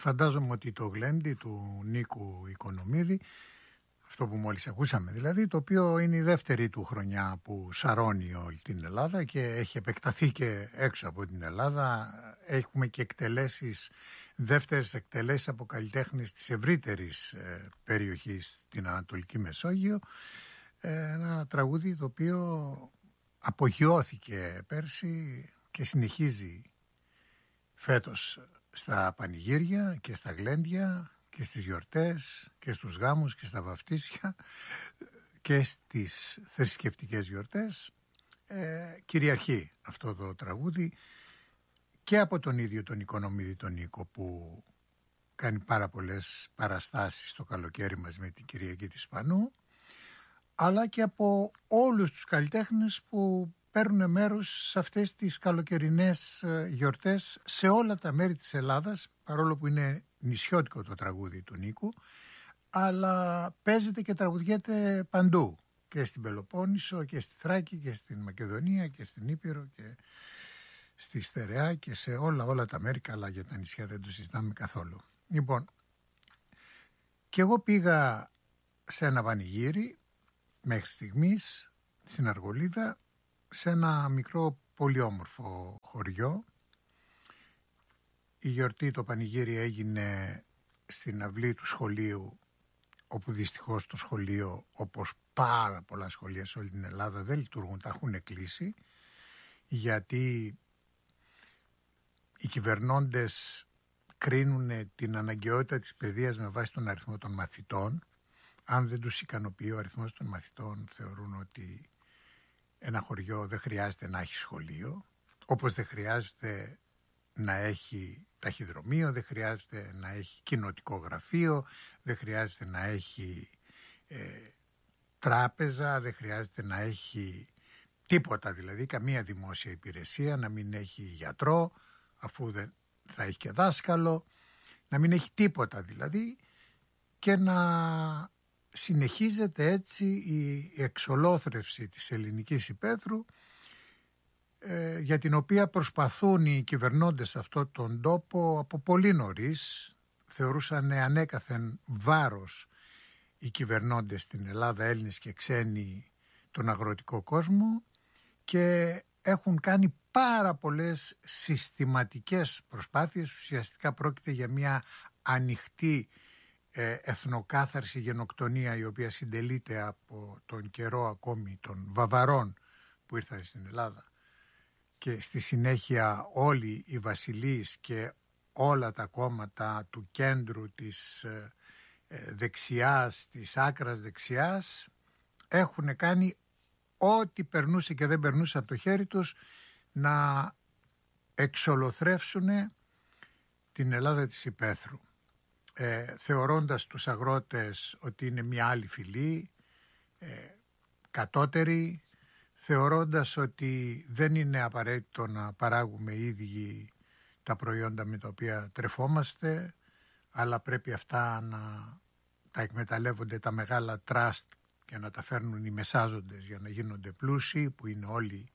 Φαντάζομαι ότι το γλέντι του Νίκου Οικονομίδη, αυτό που μόλις ακούσαμε δηλαδή, το οποίο είναι η δεύτερη του χρονιά που σαρώνει όλη την Ελλάδα και έχει επεκταθεί και έξω από την Ελλάδα. Έχουμε και δεύτερες εκτελέσεις από καλλιτέχνες της ευρύτερης περιοχής στην Ανατολική Μεσόγειο. Ένα τραγούδι το οποίο απογειώθηκε πέρσι και συνεχίζει φέτος στα πανηγύρια και στα γλέντια και στις γιορτές και στους γάμους και στα βαφτίσια και στις θρησκευτικές γιορτές. Κυριαρχεί αυτό το τραγούδι και από τον ίδιο τον Οικονομίδη τον Νίκο, που κάνει πάρα πολλές παραστάσεις το καλοκαίρι μαζί με την Κυριακή της Πανού, αλλά και από όλους τους καλλιτέχνες που παίρνουν μέρος σε αυτές τις καλοκαιρινές γιορτές σε όλα τα μέρη της Ελλάδας, παρόλο που είναι νησιώτικο το τραγούδι του Νίκου, αλλά παίζεται και τραγουδιέται παντού, και στην Πελοπόννησο και στη Θράκη και στην Μακεδονία και στην Ήπειρο και στη Στερεά και σε όλα τα μέρη. Καλά, για τα νησιά δεν το συζητάμε καθόλου. Λοιπόν, και εγώ πήγα σε ένα πανηγύρι μέχρι στιγμής στην Αργολίδα, σε ένα μικρό πολύ όμορφο χωριό. Η γιορτή, το πανηγύρι, έγινε στην αυλή του σχολείου, όπου δυστυχώς το σχολείο, όπως πάρα πολλά σχολεία σε όλη την Ελλάδα, δεν λειτουργούν, τα έχουν κλείσει, γιατί οι κυβερνώντες κρίνουν την αναγκαιότητα της παιδείας με βάση τον αριθμό των μαθητών. Αν δεν τους ικανοποιεί ο αριθμός των μαθητών, θεωρούν ότι ένα χωριό δεν χρειάζεται να έχει σχολείο, όπως δεν χρειάζεται να έχει ταχυδρομείο, δεν χρειάζεται να έχει κοινοτικό γραφείο, δεν χρειάζεται να έχει τράπεζα, δεν χρειάζεται να έχει τίποτα, δηλαδή καμία δημόσια υπηρεσία, να μην έχει γιατρό, αφού δεν θα έχει και δάσκαλο, να μην έχει τίποτα δηλαδή, και να συνεχίζεται έτσι η εξολόθρευση της ελληνικής υπαίθρου, για την οποία προσπαθούν οι κυβερνώντες σε αυτόν τον τόπο από πολύ νωρίς. Θεωρούσαν ανέκαθεν βάρος οι κυβερνώντες στην Ελλάδα, Έλληνες και ξένοι, τον αγροτικό κόσμο, και έχουν κάνει πάρα πολλές συστηματικές προσπάθειες. Ουσιαστικά πρόκειται για μια ανοιχτή εθνοκάθαρση, γενοκτονία, η οποία συντελείται από τον καιρό ακόμη των Βαβαρών που ήρθαν στην Ελλάδα, και στη συνέχεια όλοι οι βασιλείς και όλα τα κόμματα του κέντρου, της δεξιάς, της άκρας δεξιάς, έχουν κάνει ό,τι περνούσε και δεν περνούσε από το χέρι τους να εξολοθρεύσουν την Ελλάδα της υπαίθρου, θεωρώντας τους αγρότες ότι είναι μια άλλη φυλή, κατώτερη, θεωρώντας ότι δεν είναι απαραίτητο να παράγουμε οι ίδιοι τα προϊόντα με τα οποία τρεφόμαστε, αλλά πρέπει αυτά να τα εκμεταλλεύονται τα μεγάλα τραστ και να τα φέρνουν οι μεσάζοντες για να γίνονται πλούσιοι, που είναι όλοι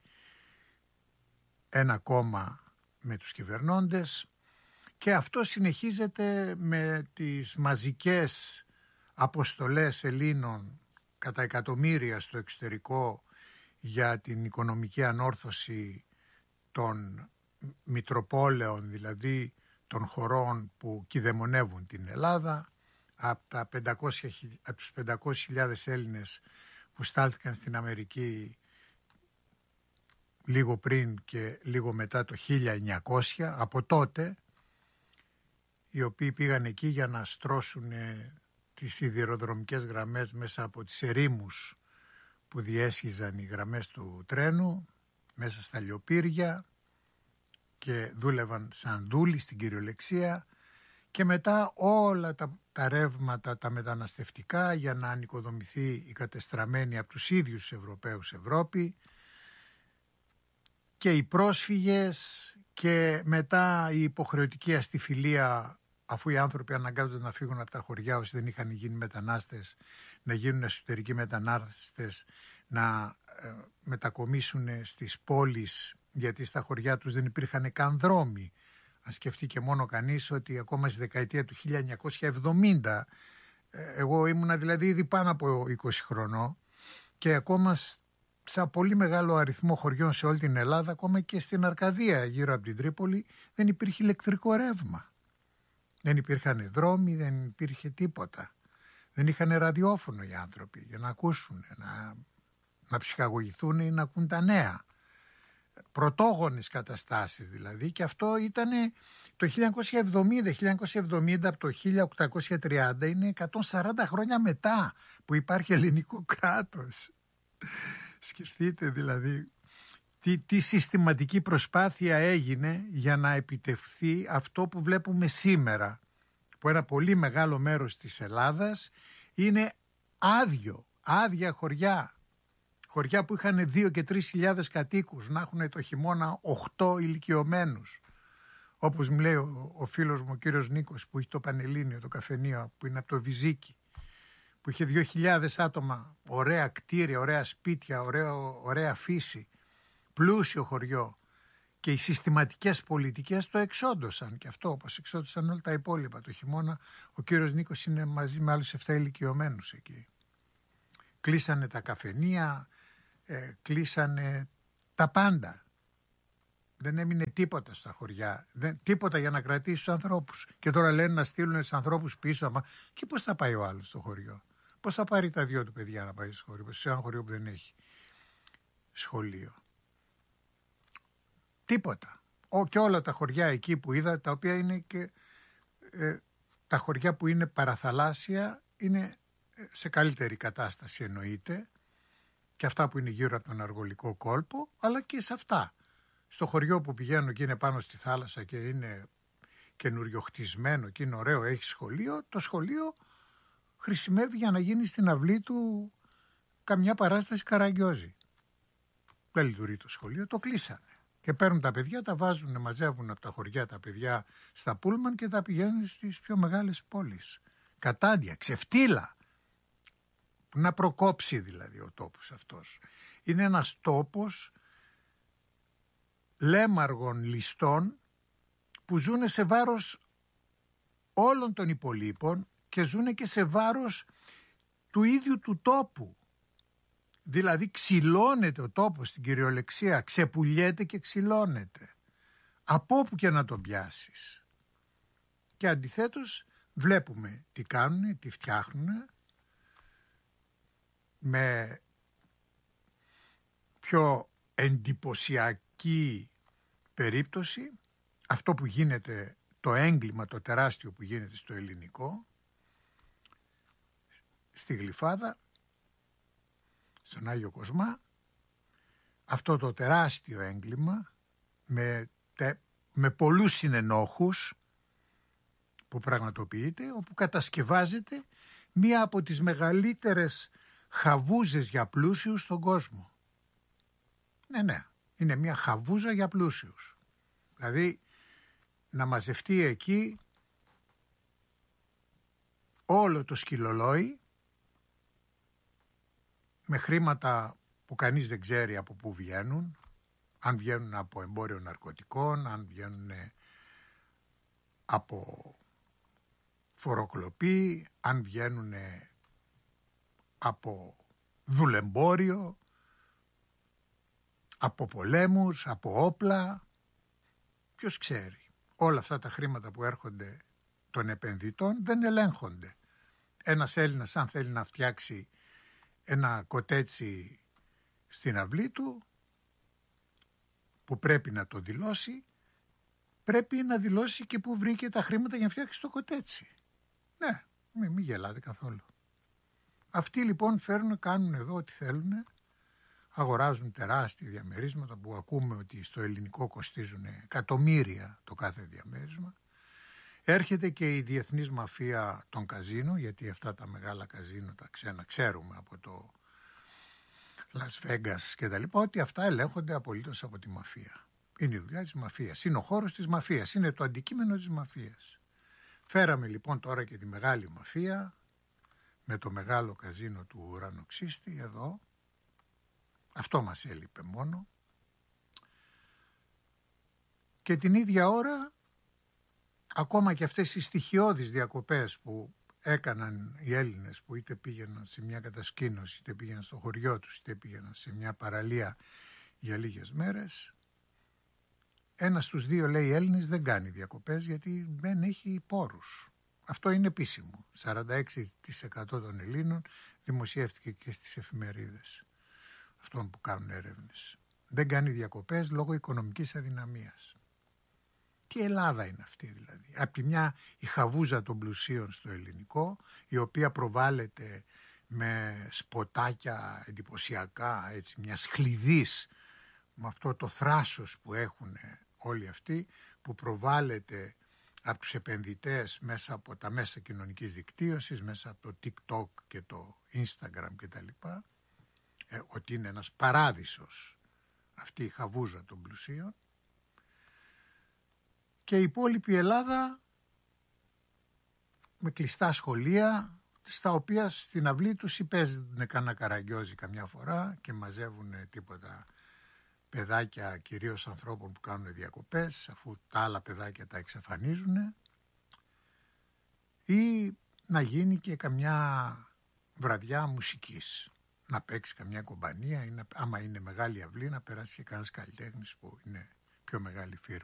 ένα κόμμα με τους κυβερνώντες. Και αυτό συνεχίζεται με τις μαζικές αποστολές Ελλήνων κατά εκατομμύρια στο εξωτερικό για την οικονομική ανόρθωση των μητροπόλεων, δηλαδή των χωρών που κηδεμονεύουν την Ελλάδα. Από τους 500.000 Έλληνες που στάλθηκαν στην Αμερική λίγο πριν και λίγο μετά το 1900, από τότε, οι οποίοι πήγαν εκεί για να στρώσουν τις σιδηροδρομικές γραμμές μέσα από τις ερήμους που διέσχιζαν οι γραμμές του τρένου, μέσα στα λιοπύρια, και δούλευαν σαν δούλοι στην κυριολεξία, και μετά όλα τα ρεύματα τα μεταναστευτικά για να ανοικοδομηθεί η κατεστραμμένη από τους ίδιους Ευρωπαίους Ευρώπη, και οι πρόσφυγες, και μετά η υποχρεωτική αστιφιλία, αφού οι άνθρωποι αναγκάζονται να φύγουν από τα χωριά όσοι δεν είχαν γίνει μετανάστες, να γίνουν εσωτερικοί μετανάστες, να μετακομίσουν στις πόλεις, γιατί στα χωριά τους δεν υπήρχαν καν δρόμοι. Αν σκεφτεί και μόνο κανείς ότι ακόμα στη δεκαετία του 1970, εγώ ήμουνα δηλαδή ήδη πάνω από 20 χρονών και ακόμα σε πολύ μεγάλο αριθμό χωριών σε όλη την Ελλάδα, ακόμα και στην Αρκαδία γύρω από την Τρίπολη, δεν υπήρχε ηλεκτρικό ρεύμα. Δεν υπήρχαν δρόμοι, δεν υπήρχε τίποτα. Δεν είχαν ραδιόφωνο οι άνθρωποι για να ακούσουν, να ψυχαγωγηθούν ή να ακούν τα νέα. Πρωτόγονες καταστάσεις δηλαδή, και αυτό ήταν το 1970 από το 1830, είναι 140 χρόνια μετά που υπάρχει ελληνικό κράτος. Σκεφτείτε δηλαδή τι συστηματική προσπάθεια έγινε για να επιτευχθεί αυτό που βλέπουμε σήμερα, που ένα πολύ μεγάλο μέρος της Ελλάδας είναι άδεια χωριά. Χωριά που είχαν 2 και 3 χιλιάδες κατοίκους, να έχουν το χειμώνα 8 ηλικιωμένους. Όπως μου λέει ο φίλος μου ο κύριος Νίκος, που έχει το Πανελλήνιο, το καφενείο, που είναι από το Βυζίκι, που είχε 2.000 άτομα, ωραία κτίρια, ωραία σπίτια, ωραία φύση, πλούσιο χωριό, και οι συστηματικές πολιτικές το εξόντωσαν, και αυτό όπως εξόντωσαν όλα τα υπόλοιπα. Το χειμώνα ο κύριος Νίκος είναι μαζί με άλλους 7 ηλικιωμένους εκεί. Κλείσανε τα καφενεία, κλείσανε τα πάντα. Δεν έμεινε τίποτα στα χωριά, τίποτα για να κρατήσει τους ανθρώπους. Και τώρα λένε να στείλουν τους ανθρώπους πίσω. Και πώς θα πάει ο άλλος στο χωριό? Πώς θα πάρει τα 2 του παιδιά να πάει στο χωριό, σε ένα χωριό που δεν έχει σχολείο? Τίποτα. Και όλα τα χωριά εκεί που είδα, τα οποία είναι και τα χωριά που είναι παραθαλάσσια, είναι σε καλύτερη κατάσταση εννοείται, και αυτά που είναι γύρω από τον Αργολικό κόλπο, αλλά και σε αυτά. Στο χωριό που πηγαίνω και είναι πάνω στη θάλασσα και είναι καινουριοχτισμένο και είναι ωραίο, έχει σχολείο, το σχολείο χρησιμεύει για να γίνει στην αυλή του καμιά παράσταση Καραγκιόζη. Δεν λειτουργεί το σχολείο, το κλείσανε. Και παίρνουν τα παιδιά, τα βάζουν, μαζεύουν από τα χωριά τα παιδιά στα πούλμαν και τα πηγαίνουν στις πιο μεγάλες πόλεις. Κατάντια, ξεφτύλα. Να προκόψει δηλαδή ο τόπος αυτός. Είναι ένας τόπος λέμαργων ληστών που ζουν σε βάρος όλων των υπολείπων και ζουν και σε βάρος του ίδιου του τόπου. Δηλαδή ξυλώνεται ο τόπος στην κυριολεξία, ξεπουλιέται και ξυλώνεται. Από όπου και να τον πιάσεις. Και αντιθέτως βλέπουμε τι κάνουν, τι φτιάχνουν, με πιο εντυπωσιακή περίπτωση αυτό που γίνεται, το έγκλημα το τεράστιο που γίνεται στο ελληνικό, στη Γλυφάδα, στον Άγιο Κοσμά, αυτό το τεράστιο έγκλημα με πολλούς συνενόχους που πραγματοποιείται, όπου κατασκευάζεται μία από τις μεγαλύτερες χαβούζες για πλούσιους στον κόσμο. Ναι, είναι μία χαβούζα για πλούσιους. Δηλαδή να μαζευτεί εκεί όλο το σκυλολόι με χρήματα που κανείς δεν ξέρει από πού βγαίνουν, αν βγαίνουν από εμπόριο ναρκωτικών, αν βγαίνουν από φοροκλοπή, αν βγαίνουν από δουλεμπόριο, από πολέμους, από όπλα. Ποιος ξέρει? Όλα αυτά τα χρήματα που έρχονται των επενδυτών δεν ελέγχονται. Ένας Έλληνας, αν θέλει να φτιάξει ένα κοτέτσι στην αυλή του, που πρέπει να το δηλώσει, πρέπει να δηλώσει και που βρήκε τα χρήματα για να φτιάξει το κοτέτσι. Ναι, μην γελάτε καθόλου. Αυτοί λοιπόν κάνουν εδώ ό,τι θέλουν, αγοράζουν τεράστια διαμερίσματα που ακούμε ότι στο ελληνικό κοστίζουν εκατομμύρια το κάθε διαμέρισμα. Έρχεται και η διεθνής μαφία των καζίνο, γιατί αυτά τα μεγάλα καζίνο τα ξένα ξέρουμε από το Las Vegas και τα λοιπά, ότι αυτά ελέγχονται απολύτως από τη μαφία. Είναι η δουλειά της μαφίας, είναι ο χώρος της μαφίας, είναι το αντικείμενο της μαφίας. Φέραμε λοιπόν τώρα και τη μεγάλη μαφία με το μεγάλο καζίνο του ουρανοξύστη εδώ. Αυτό μας έλειπε μόνο. Και την ίδια ώρα ακόμα και αυτές οι στοιχειώδεις διακοπές που έκαναν οι Έλληνες, που είτε πήγαιναν σε μια κατασκήνωση, είτε πήγαιναν στο χωριό τους, είτε πήγαιναν σε μια παραλία για λίγες μέρες, ένας στους δύο, λέει, Έλληνες δεν κάνει διακοπές γιατί δεν έχει πόρους. Αυτό είναι επίσημο. 46% των Ελλήνων, δημοσιεύτηκε και στις εφημερίδες αυτών που κάνουν έρευνες. Δεν κάνει διακοπές λόγω οικονομικής αδυναμίας. Τι Ελλάδα είναι αυτή δηλαδή? Απ' τη μια η χαβούζα των πλουσίων στο ελληνικό, η οποία προβάλλεται με σποτάκια εντυπωσιακά, έτσι, μιας χλειδής, με αυτό το θράσος που έχουν όλοι αυτοί, που προβάλλεται από τους επενδυτές μέσα από τα μέσα κοινωνικής δικτύωσης, μέσα από το TikTok και το Instagram κτλ. Ότι είναι ένας παράδεισος αυτή η χαβούζα των πλουσίων. Και η υπόλοιπη Ελλάδα με κλειστά σχολεία, στα οποία στην αυλή τους παίζουν κανένα καραγκιόζι καμιά φορά και μαζεύουν τίποτα παιδάκια, κυρίως ανθρώπων που κάνουν διακοπές, αφού τα άλλα παιδάκια τα εξαφανίζουν, ή να γίνει και καμιά βραδιά μουσικής, να παίξει καμιά κομπανία, ή άμα είναι μεγάλη αυλή να περάσει και κανένας καλλιτέχνης που είναι πιο μεγάλη φίρμα.